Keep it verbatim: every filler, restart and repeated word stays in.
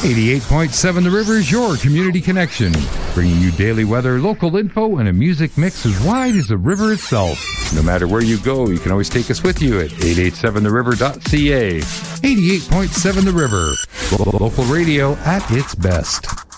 eighty-eight point seven The River is your community connection, bringing you daily weather, local info, and a music mix as wide as the river itself. No matter where you go, you can always take us with you at eight eight seven the river dot c a. eighty-eight point seven The River, local radio at its best.